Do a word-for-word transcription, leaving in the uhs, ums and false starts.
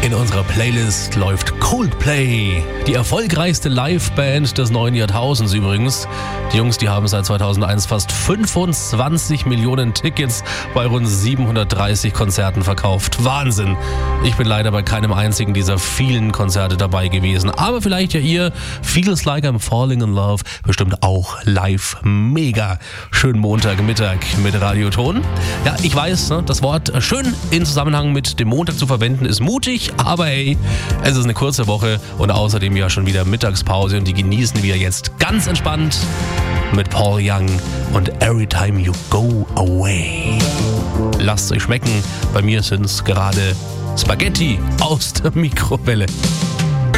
In unserer Playlist läuft Coldplay, die erfolgreichste Liveband des neuen Jahrtausends übrigens. Die Jungs, die haben seit zweitausendeins fast fünfundzwanzig Millionen Tickets bei rund siebenhundertdreißig Konzerten verkauft. Wahnsinn! Ich bin leider bei keinem einzigen dieser vielen Konzerte dabei gewesen. Aber vielleicht ja ihr, Feels Like I'm Falling in Love, bestimmt auch live mega. Schönen Montagmittag mit Radioton. Ja, ich weiß, ne, das Wort schön in Zusammenhang mit dem Montag zu verwenden ist mutig, aber hey, es ist eine kurze Woche und außerdem ja schon wieder Mittagspause und die genießen wir jetzt ganz entspannt mit Paul Young und Every Time You Go Away. Lasst es euch schmecken, bei mir sind es gerade Spaghetti aus der Mikrowelle.